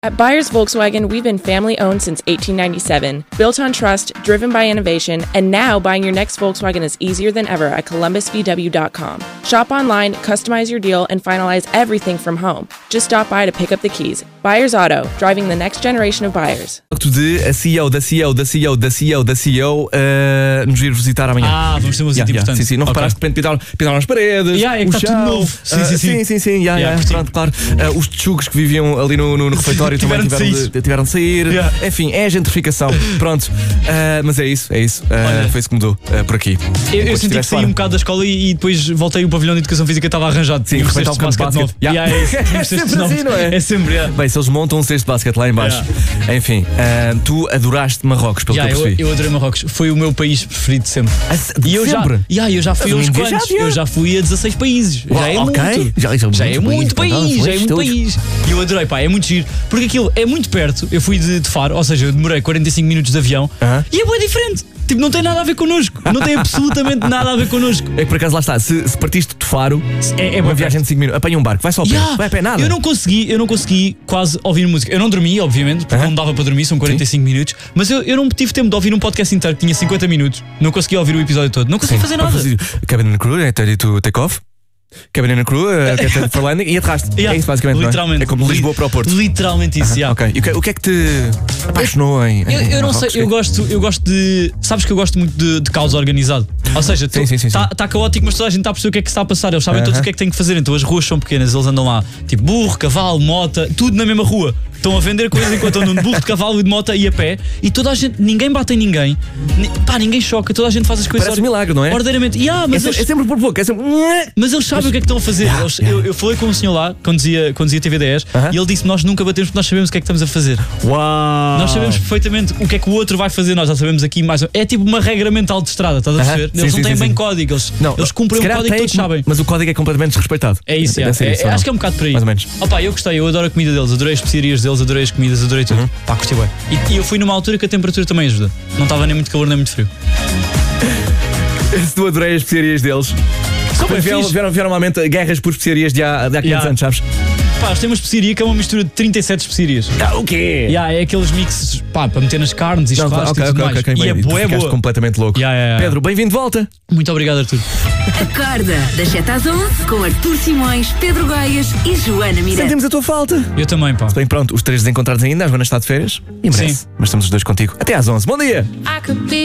At Byers Volkswagen, we've been family-owned since 1897, built on trust, driven by innovation, and now buying your next Volkswagen is easier than ever at ColumbusVW.com. Shop online, customize your deal, and finalize everything from home. Just stop by to pick up the keys. Byers Auto, driving the next generation of buyers. De a CEO nos vir visitar amanhã. Vamos ter uma visita importante. Sim, não reparaste de repente pintaram as paredes, é que o está chão. tudo novo. Sim. Pronto, claro. Os tchugos que viviam ali no refeitório também tiveram de sair. Enfim, é a gentrificação. Pronto, mas é isso. Foi isso que mudou por aqui. Eu senti que saí um bocado da escola e depois voltei o pavilhão de educação física estava arranjado. Sim, refeitar um campo de basquete. É sempre assim, não é? É sempre. Bem, se eles montam um cesto de basquete lá em baixo. Enfim, tu adoraste Marrocos, pelo que eu percebi. Eu adorei Marrocos. Foi o meu país preferido de sempre. E eu já fui a uns quantos. Eu já fui a 16 países. Já é muito. Já é muito país. E eu adorei, é muito giro. Porque aquilo é muito perto. Eu fui de Faro, ou seja, eu demorei 45 minutos de avião. E é bem diferente. Tipo, não tem nada a ver connosco. Não tem absolutamente nada a ver connosco. É que por acaso lá está. Se partiste de Faro, é uma viagem de 5 minutos. Apanha um barco, vai só a pé. Vai a pé, nada. Eu não consegui quase ouvir música. Eu não dormi, obviamente, porque não dava para dormir, são 45 minutos. Mas eu não tive tempo de ouvir um podcast inteiro que tinha 50 minutos. Não consegui ouvir o episódio todo. Não consegui fazer nada. Cabin in the crew, ready to take off. Cabin in the crew, for landing e atraste. É isso basicamente. Literalmente. Não é? É como Lisboa para o Porto. Literalmente isso, Ok. E o que é que te apaixonou em eu não sei, eu gosto de. Sabes que eu gosto muito de caos organizado. Ou seja, está caótico, mas toda a gente está a perceber o que é que está a passar. Eles sabem todos o que é que têm que fazer. Então as ruas são pequenas, eles andam lá, tipo burro, cavalo, mota, tudo na mesma rua. Estão a vender coisas enquanto andam de burro, de cavalo e de moto e a pé. E toda a gente, ninguém bate em ninguém. Ninguém choca, toda a gente faz as coisas. Parece um milagre, não é? Ordeiramente. É sempre por pouco, Mas eles sabem o que é que estão a fazer. Eu falei com um senhor lá, quando dizia TV10, e ele disse: nós nunca batemos porque nós sabemos o que é que estamos a fazer. Uau! Nós sabemos perfeitamente o que é que o outro vai fazer, nós já sabemos aqui mais. É tipo uma regra mental de estrada, estás a perceber? Eles não têm bem código, eles cumprem um código que todos sabem. Mas o código é completamente desrespeitado. É isso, acho que é um bocado por aí. Mais ou menos. Eu gostei, eu adoro a comida deles, adorei as especiarias deles, adorei as comidas, adorei tudo. Curti bem. E eu fui numa altura que a temperatura também ajuda. Não estava nem muito calor nem muito frio. Se tu adorei as especiarias deles. Vieram normalmente guerras por especiarias de há 500 anos, sabes? Eles têm uma especiaria que é uma mistura de 37 especiarias. O quê? É aqueles mixes para meter nas carnes e churrasco e tudo mais. E é boa. Completamente louco. Pedro, bem-vindo de volta. Muito obrigado, Arthur. Acorda, das 7 às 11, com Arthur Simões, Pedro Gaias e Joana Miranda. Sentimos a tua falta. Eu também, pá. Bem, pronto, os três desencontrados ainda, a Joana está de férias e merece. Mas estamos os dois contigo. Até às 11. Bom dia!